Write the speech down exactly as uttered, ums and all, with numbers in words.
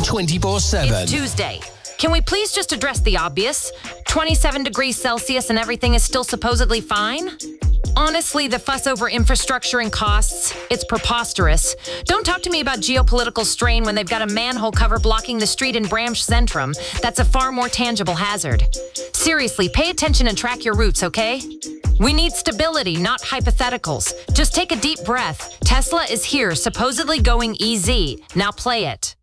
twenty-four seven. It's Tuesday. Can we please just address the obvious? twenty-seven degrees Celsius and everything is still supposedly fine? Honestly, the fuss over infrastructure and costs, it's preposterous. Don't talk to me about geopolitical strain when they've got a manhole cover blocking the street in Bramsh Centrum. That's a far more tangible hazard. Seriously, pay attention and track your routes, okay? We need stability, not hypotheticals. Just take a deep breath. Tesla is here, supposedly going easy. Now play it.